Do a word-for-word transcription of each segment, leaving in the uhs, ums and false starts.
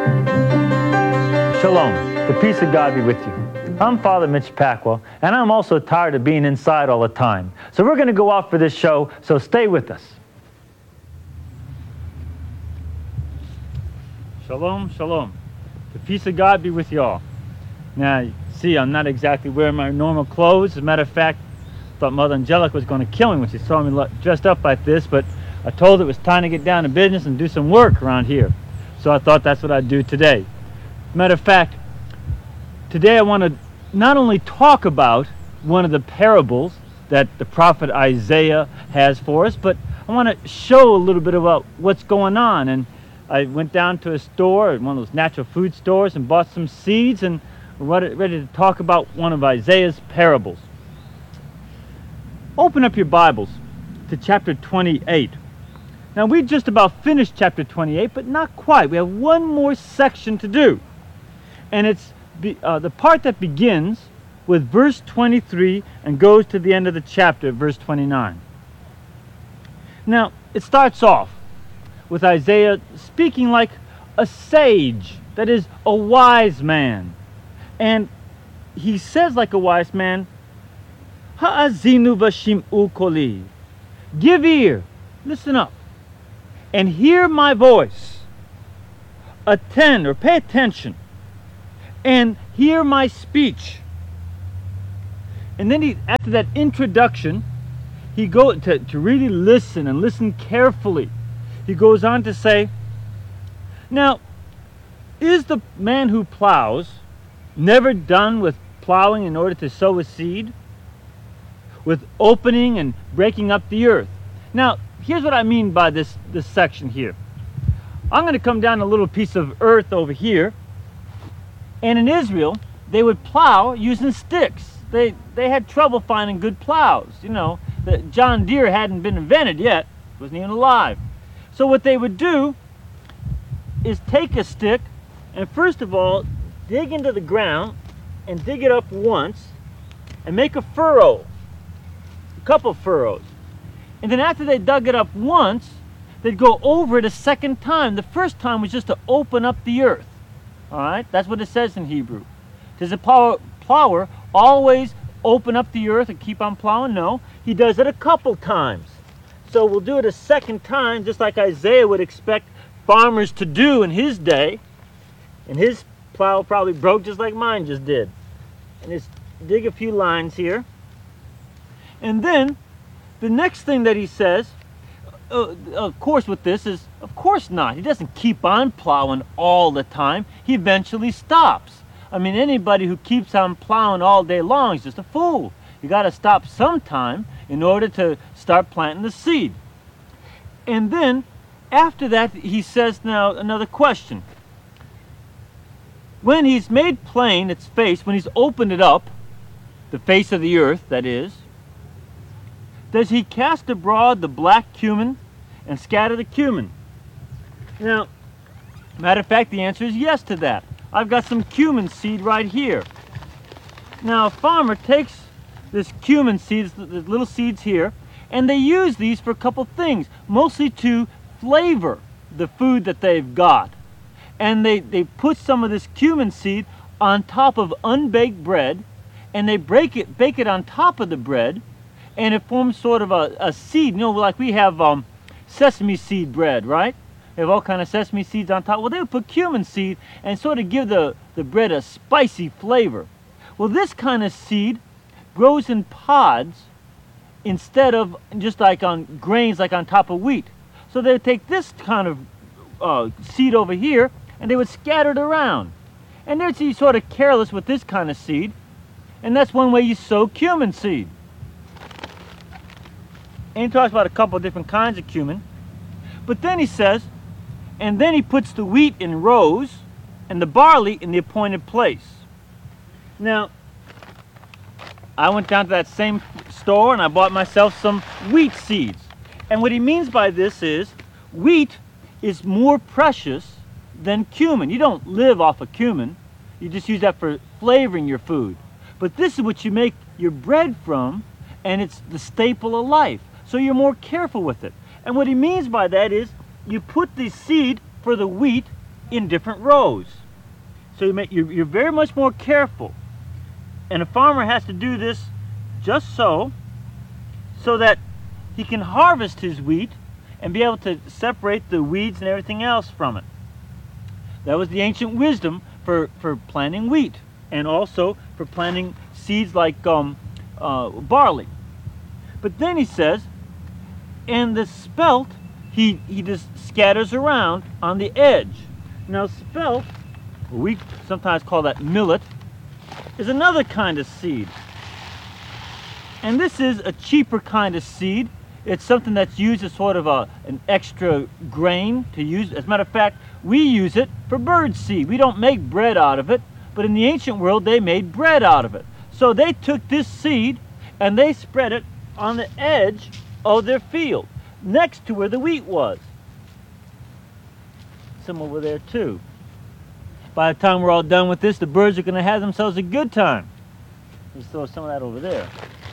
Shalom. The peace of God be with you. I'm Father Mitch Pacwa, and I'm also tired of being inside all the time. So we're going to go out for this show, so stay with us. Shalom, shalom. The peace of God be with you all. Now, you see, I'm not exactly wearing my normal clothes. As a matter of fact, I thought Mother Angelica was going to kill me when she saw me dressed up like this, but I told her it was time to get down to business and do some work around here. So I thought that's what I'd do today. As a matter of fact, today I want to not only talk about one of the parables that the prophet Isaiah has for us, but I want to show a little bit about what's going on. And I went down to a store, one of those natural food stores, and bought some seeds, and we're ready to talk about one of Isaiah's parables. Open up your Bibles to chapter twenty-eight. Now, we just about finished chapter twenty-eight, but not quite. We have one more section to do. And it's Be, uh, the part that begins with verse twenty-three and goes to the end of the chapter, verse twenty-nine. Now, it starts off with Isaiah speaking like a sage, that is, a wise man. And he says like a wise man, Ha'azinu v'shim'u koli. Give ear, listen up, and hear my voice. Attend, or pay attention, and hear my speech. And then he, after that introduction, he goes to, to really listen and listen carefully. He goes on to say, now, is the man who plows never done with plowing in order to sow a seed? With opening and breaking up the earth? Now, here's what I mean by this, this section here. I'm going to come down a little piece of earth over here. And in Israel, they would plow using sticks. They they had trouble finding good plows. You know, the John Deere hadn't been invented yet. Wasn't even alive. So what they would do is take a stick and first of all, dig into the ground and dig it up once and make a furrow. A couple furrows. And then after they dug it up once, they'd go over it a second time. The first time was just to open up the earth. All right, that's what it says in Hebrew. Does a plower, plower always open up the earth and keep on plowing? No, he does it a couple times. So we'll do it a second time, just like Isaiah would expect farmers to do in his day. And his plow probably broke just like mine just did. And just dig a few lines here. And then the next thing that he says, Uh, of course with this is, of course not. He doesn't keep on plowing all the time. He eventually stops. I mean, anybody who keeps on plowing all day long is just a fool. You got to stop sometime in order to start planting the seed. And then, after that, he says now another question. When he's made plain its face, when he's opened it up, the face of the earth, that is, does he cast abroad the black cumin and scatter the cumin? Now, matter of fact, the answer is yes to that. I've got some cumin seed right here. Now, a farmer takes this cumin seeds, the little seeds here, and they use these for a couple things, mostly to flavor the food that they've got. And they, they put some of this cumin seed on top of unbaked bread, and they break it, bake it on top of the bread, and it forms sort of a, a seed. You know, like we have um, sesame seed bread, right? They have all kind of sesame seeds on top. Well, they would put cumin seed and sort of give the, the bread a spicy flavor. Well, this kind of seed grows in pods instead of just like on grains, like on top of wheat. So they would take this kind of uh, seed over here and they would scatter it around. And they'd be sort of careless with this kind of seed. And that's one way you sow cumin seed. And he talks about a couple of different kinds of cumin. But then he says, and then he puts the wheat in rows and the barley in the appointed place. Now, I went down to that same store and I bought myself some wheat seeds. And what he means by this is, wheat is more precious than cumin. You don't live off of cumin. You just use that for flavoring your food. But this is what you make your bread from, and it's the staple of life. So you're more careful with it. And what he means by that is, you put the seed for the wheat in different rows. So you make, you're, you're very much more careful. And a farmer has to do this just so, so that he can harvest his wheat and be able to separate the weeds and everything else from it. That was the ancient wisdom for, for planting wheat, and also for planting seeds like um, uh, barley. But then he says, and the spelt, he, he just scatters around on the edge. Now spelt, we sometimes call that millet, is another kind of seed. And this is a cheaper kind of seed. It's something that's used as sort of a, an extra grain to use. As a matter of fact, we use it for bird seed. We don't make bread out of it, but in the ancient world they made bread out of it. So they took this seed and they spread it on the edge of their field, next to where the wheat was. Some over there too. By the time we're all done with this, the birds are going to have themselves a good time. Let's throw some of that over there.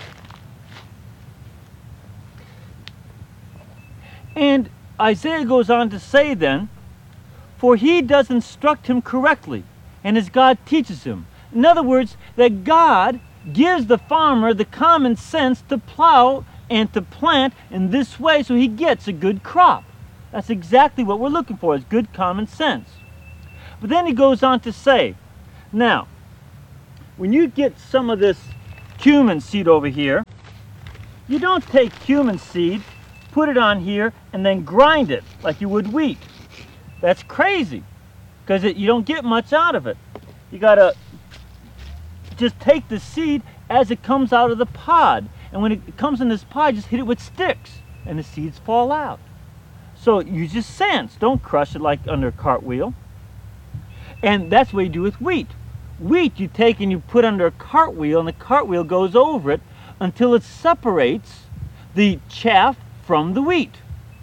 And Isaiah goes on to say then, for he does instruct him correctly, and as God teaches him. In other words, that God gives the farmer the common sense to plow and to plant in this way so he gets a good crop. That's exactly what we're looking for, is good common sense. But then he goes on to say, now, when you get some of this cumin seed over here, you don't take cumin seed, put it on here, and then grind it like you would wheat. That's crazy, because you don't get much out of it. You gotta just take the seed as it comes out of the pod, and when it comes in this pod, just hit it with sticks, and the seeds fall out. So use your sense. Don't crush it like under a cartwheel. And that's what you do with wheat. Wheat you take and you put under a cartwheel, and the cartwheel goes over it until it separates the chaff from the wheat.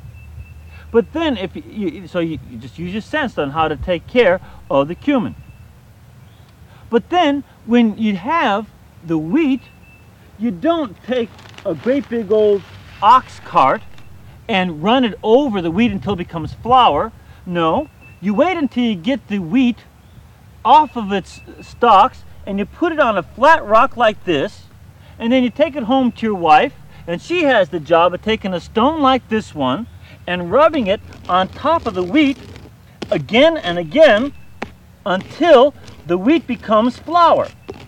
But then, if you, so you, you just use your sense on how to take care of the cumin. But then, when you have the wheat, you don't take a great big old ox cart and run it over the wheat until it becomes flour. No, you wait until you get the wheat off of its stalks, and you put it on a flat rock like this, and then you take it home to your wife, and she has the job of taking a stone like this one and rubbing it on top of the wheat again and again until the wheat becomes flour.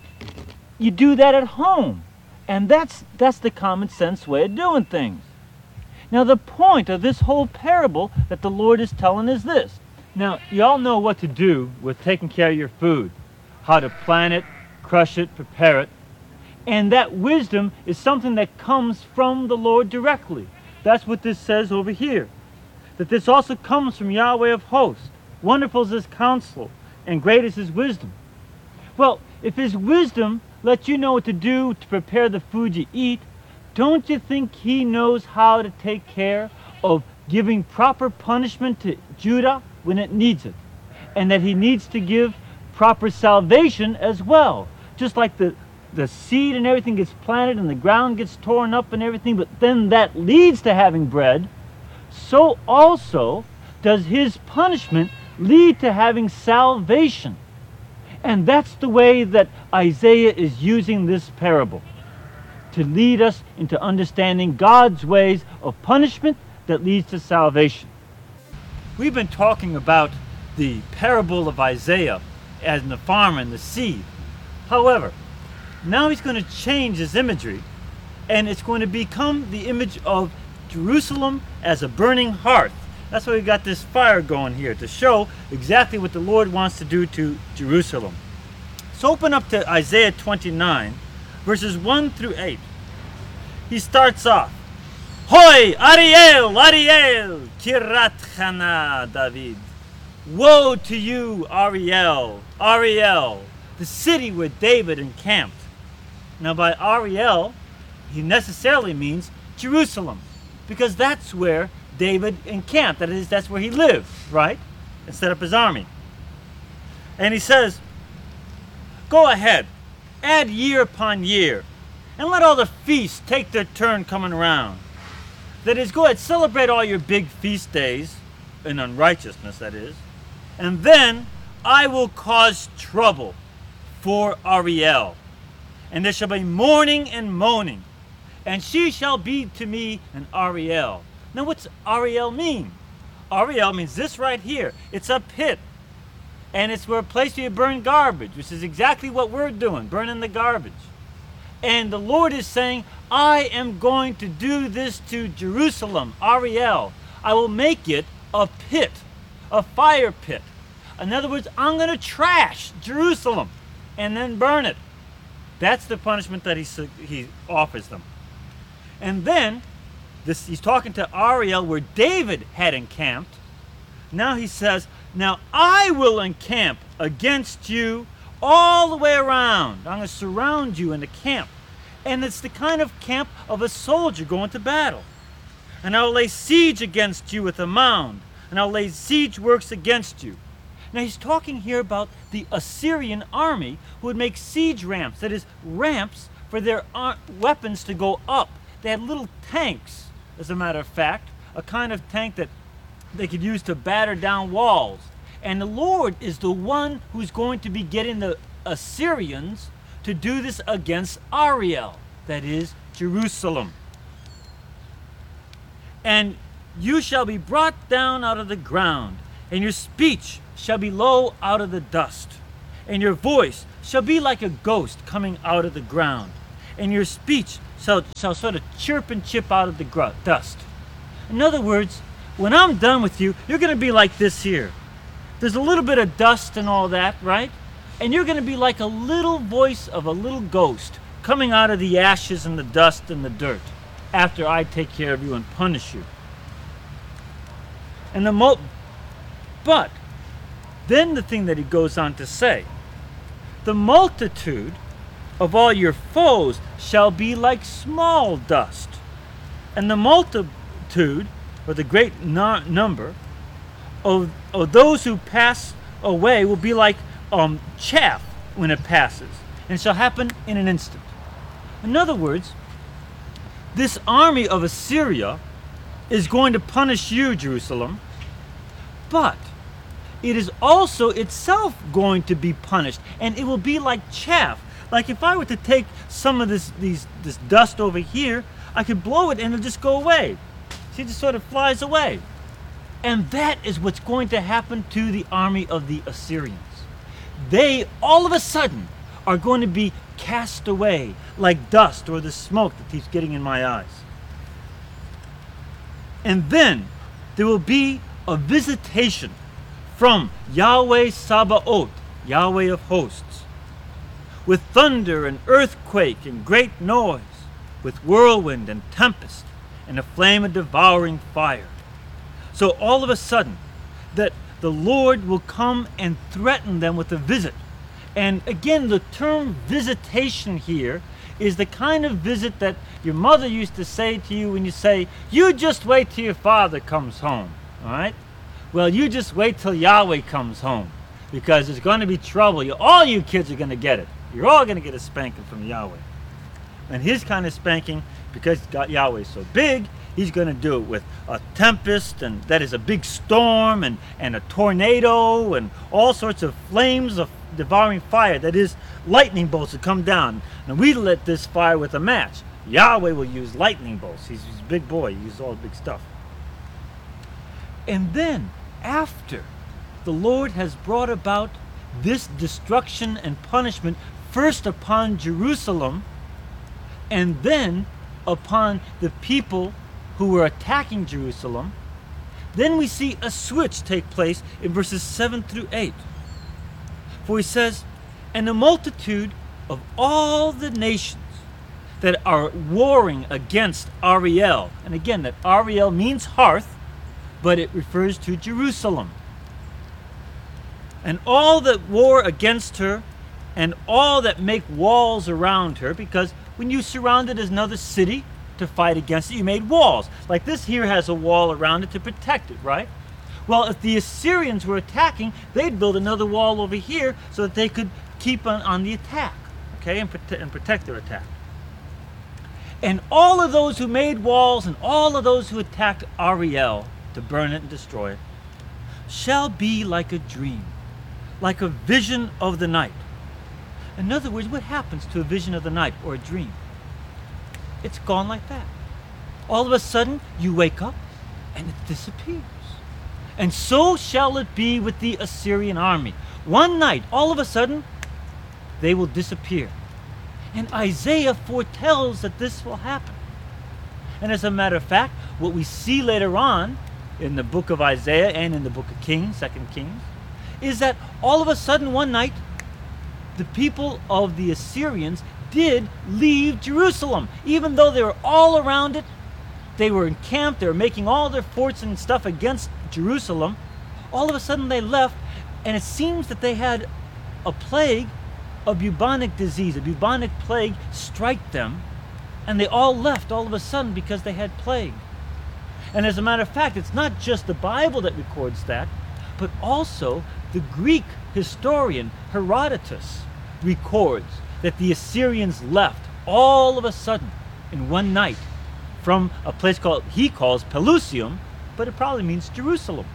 You do that at home, and that's that's the common sense way of doing things. Now the point of this whole parable that the Lord is telling is this. Now you all know what to do with taking care of your food, how to plant it, crush it, prepare it. And that wisdom is something that comes from the Lord directly. That's what this says over here. That this also comes from Yahweh of hosts. Wonderful is his counsel, and great is his wisdom. Well, if his wisdom lets you know what to do to prepare the food you eat, don't you think he knows how to take care of giving proper punishment to Judah when it needs it? And that he needs to give proper salvation as well. Just like the the seed and everything gets planted and the ground gets torn up and everything, but then that leads to having bread, so also does his punishment lead to having salvation. And that's the way that Isaiah is using this parable, to lead us into understanding God's ways of punishment that leads to salvation. We've been talking about the parable of Isaiah as the farmer and the seed. However, now he's going to change his imagery, and it's going to become the image of Jerusalem as a burning hearth. That's why we got this fire going here, to show exactly what the Lord wants to do to Jerusalem. So open up to Isaiah twenty-nine, verses one through eight. He starts off, Hoi, Ariel, Ariel, Kirat Chana, David. Woe to you, Ariel, Ariel, the city where David encamped. Now by Ariel, he necessarily means Jerusalem, because that's where David encamped. That is, that's where he lived, right? And set up his army. And he says, go ahead, add year upon year, and let all the feasts take their turn coming around. That is, go ahead, celebrate all your big feast days, in unrighteousness, that is. And then I will cause trouble for Ariel, and there shall be mourning and moaning, and she shall be to me an Ariel. Now what's Ariel mean? Ariel means this right here. It's a pit. And it's where a place where you burn garbage, which is exactly what we're doing, burning the garbage. And the Lord is saying, I am going to do this to Jerusalem, Ariel. I will make it a pit, a fire pit. In other words, I'm going to trash Jerusalem and then burn it. That's the punishment that he, he offers them. And then, this, he's talking to Ariel where David had encamped. Now he says, now I will encamp against you all the way around. I'm going to surround you in the camp. And it's the kind of camp of a soldier going to battle. And I'll lay siege against you with a mound. And I'll lay siege works against you. Now he's talking here about the Assyrian army who would make siege ramps. That is, ramps for their weapons to go up. They had little tanks, as a matter of fact. A kind of tank that they could use to batter down walls. And the Lord is the one who's going to be getting the Assyrians to do this against Ariel, that is, Jerusalem. And you shall be brought down out of the ground, and your speech shall be low out of the dust, and your voice shall be like a ghost coming out of the ground, and your speech shall, shall sort of chirp and chip out of the gr- dust. In other words, when I'm done with you, you're going to be like this here. There's a little bit of dust and all that, right? And you're going to be like a little voice of a little ghost coming out of the ashes and the dust and the dirt after I take care of you and punish you. And the mo- But then the thing that he goes on to say, the multitude of all your foes shall be like small dust, and the multitude, or the great no- number of, of those who pass away will be like um, chaff when it passes, and it shall happen in an instant. In other words, this army of Assyria is going to punish you, Jerusalem, but it is also itself going to be punished, and it will be like chaff. Like if I were to take some of this these this dust over here, I could blow it and it'll just go away. See, it just sort of flies away. And that is what's going to happen to the army of the Assyrians. They, all of a sudden, are going to be cast away like dust or the smoke that keeps getting in my eyes. And then there will be a visitation from Yahweh Sabaoth, Yahweh of hosts, with thunder and earthquake and great noise, with whirlwind and tempest, and a flame of devouring fire. So all of a sudden, that the Lord will come and threaten them with a visit. And again, the term visitation here is the kind of visit that your mother used to say to you when you say, you just wait till your father comes home, all right? Well, you just wait till Yahweh comes home, because there's going to be trouble. You, all you kids are going to get it. You're all going to get a spanking from Yahweh. And his kind of spanking, because God, Yahweh is so big, he's going to do it with a tempest, and that is a big storm, and, and a tornado, and all sorts of flames of devouring fire, that is lightning bolts that come down. And we lit this fire with a match. Yahweh will use lightning bolts. He's, he's a big boy. He uses all the big stuff. And then, after the Lord has brought about this destruction and punishment, first upon Jerusalem, and then upon the people who were attacking Jerusalem, then we see a switch take place in verses seven through eight. For he says, and the multitude of all the nations that are warring against Ariel, and again, that Ariel means hearth, but it refers to Jerusalem, and all that war against her, and all that make walls around her, because when you surrounded another city to fight against it, you made walls. Like this here has a wall around it to protect it, right? Well, if the Assyrians were attacking, they'd build another wall over here so that they could keep on, on the attack, okay, and, prote- and protect their attack. And all of those who made walls and all of those who attacked Ariel to burn it and destroy it shall be like a dream, like a vision of the night. In other words, what happens to a vision of the night or a dream? It's gone like that. All of a sudden, you wake up and it disappears. And so shall it be with the Assyrian army. One night, all of a sudden, they will disappear. And Isaiah foretells that this will happen. And as a matter of fact, what we see later on in the book of Isaiah and in the book of Kings, Second Kings, is that all of a sudden one night, the people of the Assyrians did leave Jerusalem. Even though they were all around it, they were encamped, they were making all their forts and stuff against Jerusalem. All of a sudden they left, and it seems that they had a plague, a bubonic disease, a bubonic plague strike them, and they all left all of a sudden because they had plague. And as a matter of fact, it's not just the Bible that records that, but also the Greek historian Herodotus records that the Assyrians left all of a sudden in one night from a place called, he calls Pelusium, but it probably means Jerusalem.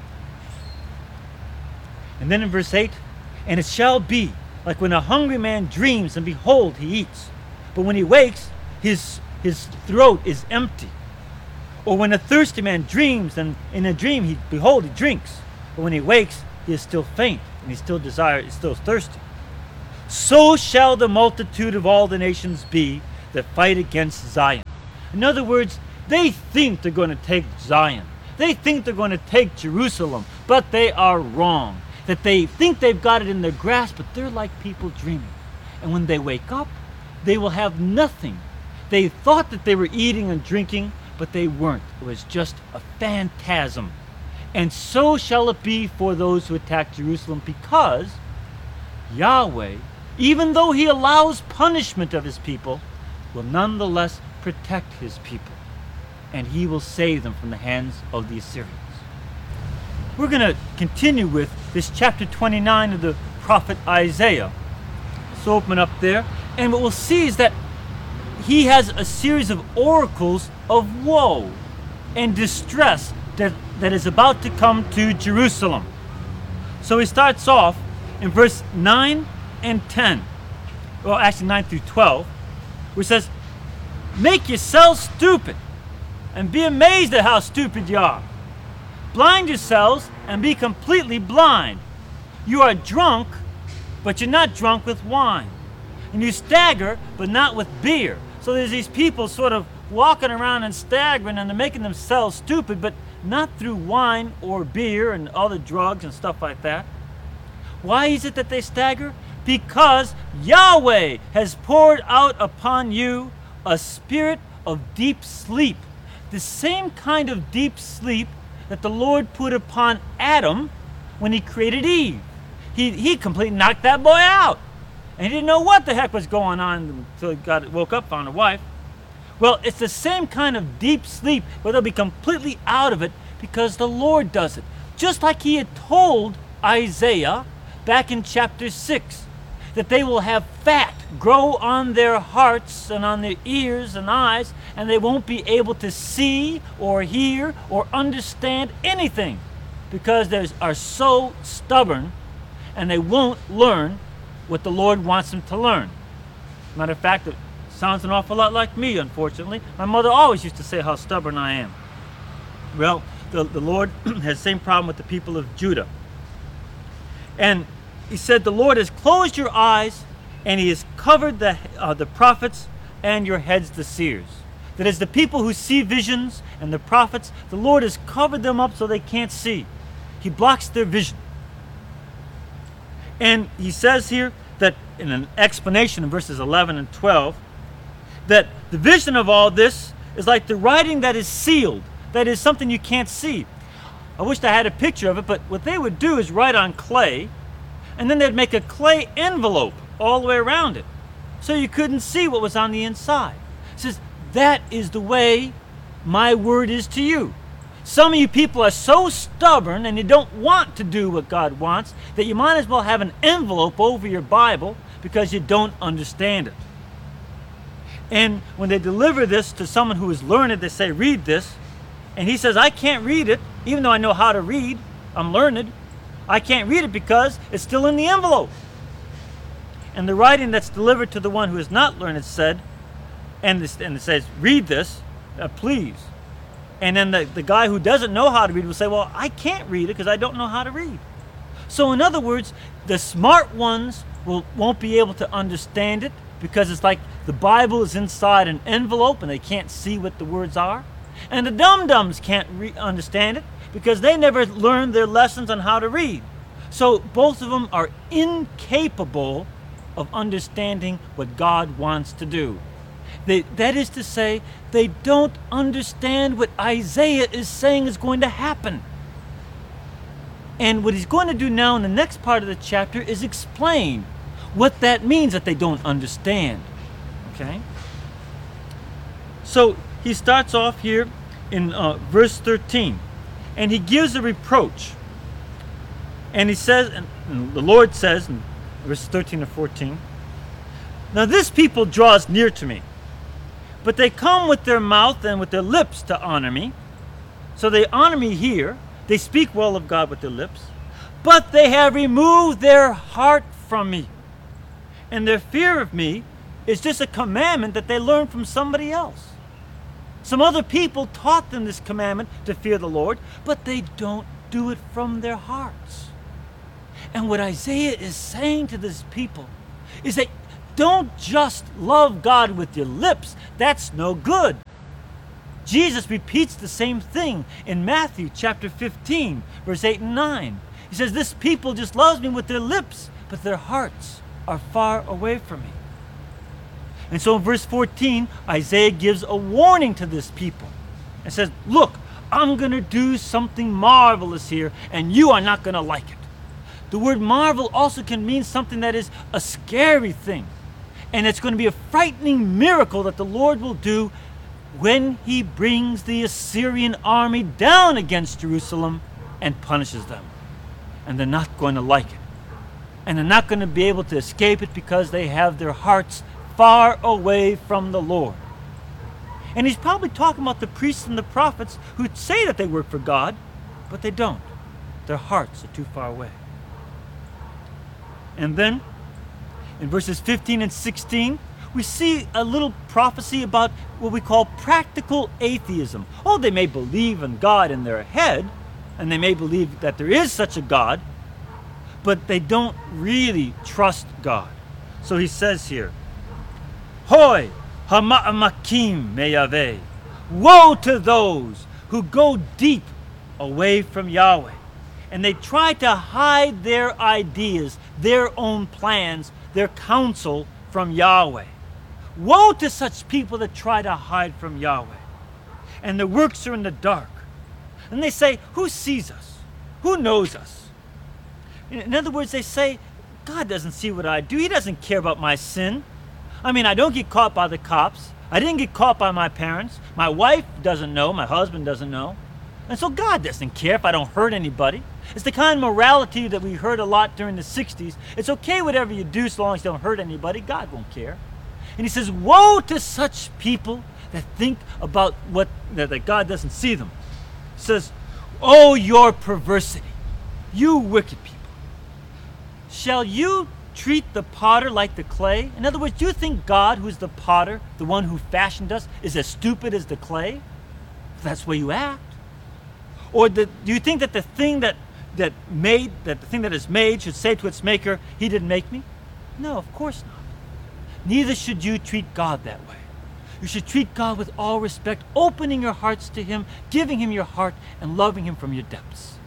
And then in verse eight, and it shall be like when a hungry man dreams, and behold, he eats. But when he wakes, his, his throat is empty. Or when a thirsty man dreams, and in a dream, he behold, he drinks. But when he wakes, he is still faint, and he still desires, is still thirsty. So shall the multitude of all the nations be that fight against Zion. In other words, they think they're going to take Zion. They think they're going to take Jerusalem, but they are wrong. That they think they've got it in their grasp, but they're like people dreaming. And when they wake up, they will have nothing. They thought that they were eating and drinking, but they weren't. It was just a phantasm. And so shall it be for those who attack Jerusalem, because Yahweh, even though he allows punishment of his people, will nonetheless protect his people, and he will save them from the hands of the Assyrians. We're going to continue with this chapter twenty-nine of the prophet Isaiah. Let's open up there, and what we'll see is that he has a series of oracles of woe and distress that, that is about to come to Jerusalem. So he starts off in verse nine and ten, well actually nine through twelve, where it says, make yourselves stupid and be amazed at how stupid you are. Blind yourselves and be completely blind. You are drunk, but you're not drunk with wine. And you stagger, but not with beer. So there's these people sort of walking around and staggering, and they're making themselves stupid, but not through wine or beer and other drugs and stuff like that. Why is it that they stagger? Because Yahweh has poured out upon you a spirit of deep sleep. The same kind of deep sleep that the Lord put upon Adam when he created Eve. He, he completely knocked that boy out. And he didn't know what the heck was going on until he got, woke up, found a wife. Well, it's the same kind of deep sleep where they'll be completely out of it because the Lord does it. Just like he had told Isaiah back in chapter six, that they will have fat grow on their hearts and on their ears and eyes, and they won't be able to see or hear or understand anything because they are so stubborn, and they won't learn what the Lord wants them to learn. Matter of fact, it sounds an awful lot like me, unfortunately. My mother always used to say how stubborn I am. Well, the, the Lord has the same problem with the people of Judah. And he said, the Lord has closed your eyes, and he has covered the, uh, the prophets and your heads, the seers. That is, the people who see visions and the prophets, the Lord has covered them up so they can't see. He blocks their vision. And he says here that in an explanation in verses eleven and twelve, that the vision of all this is like the writing that is sealed. That is something you can't see. I wished I had a picture of it, but what they would do is write on clay, and then they'd make a clay envelope all the way around it, so you couldn't see what was on the inside. It says, that is the way my word is to you. Some of you people are so stubborn and you don't want to do what God wants that you might as well have an envelope over your Bible because you don't understand it. And when they deliver this to someone who is learned, they say, read this. And he says, I can't read it, even though I know how to read. I'm learned. I can't read it because it's still in the envelope. And the writing that's delivered to the one who is not learned said, and, this, and it says, read this, uh, please. And then the, the guy who doesn't know how to read will say, well, I can't read it because I don't know how to read. So in other words, the smart ones will, won't be able to understand it because it's like the Bible is inside an envelope and they can't see what the words are. And the dum-dums can't re- understand it because they never learned their lessons on how to read. So both of them are incapable of understanding what God wants to do. They, that is to say, they don't understand what Isaiah is saying is going to happen. And what he's going to do now in the next part of the chapter is explain what that means that they don't understand. Okay? So he starts off here in uh, verse thirteen, and he gives a reproach. And he says, and, and the Lord says in verses thirteen to fourteen, now this people draws near to me, but they come with their mouth and with their lips to honor me. So they honor me here. They speak well of God with their lips, but they have removed their heart from me. And their fear of me is just a commandment that they learned from somebody else. Some other people taught them this commandment to fear the Lord, but they don't do it from their hearts. And what Isaiah is saying to this people is that don't just love God with your lips. That's no good. Jesus repeats the same thing in Matthew chapter fifteen, verse eight and nine. He says, this people just loves me with their lips, but their hearts are far away from me. And so in verse fourteen, Isaiah gives a warning to this people and says, look, I'm going to do something marvelous here, and you are not going to like it. The word marvel also can mean something that is a scary thing. And it's going to be a frightening miracle that the Lord will do when he brings the Assyrian army down against Jerusalem and punishes them. And they're not going to like it. And they're not going to be able to escape it because they have their hearts far away from the Lord. And he's probably talking about the priests and the prophets who say that they work for God, but they don't. Their hearts are too far away. And then, in verses fifteen and sixteen, we see a little prophecy about what we call practical atheism. Oh, they may believe in God in their head, and they may believe that there is such a God, but they don't really trust God. So he says here, Hoi hama'amakim meyaveh. Woe to those who go deep away from Yahweh, and they try to hide their ideas, their own plans, their counsel from Yahweh. Woe to such people that try to hide from Yahweh. And their works are in the dark. And they say, who sees us? Who knows us? In other words, they say, God doesn't see what I do. He doesn't care about my sin. I mean, I don't get caught by the cops. I didn't get caught by my parents. My wife doesn't know. My husband doesn't know. And so God doesn't care if I don't hurt anybody. It's the kind of morality that we heard a lot during the sixties. It's okay whatever you do so long as you don't hurt anybody. God won't care. And he says, woe to such people that think about what that, that God doesn't see them. He says, oh, your perversity, you wicked people. Shall you treat the potter like the clay? In other words, do you think God, who is the potter, the one who fashioned us, is as stupid as the clay? That's the way you act. Or the, do you think that the thing that that made that the thing that is made should say to its maker, he didn't make me? No, of course not. Neither should you treat God that way. You should treat God with all respect, opening your hearts to him, giving him your heart, and loving him from your depths.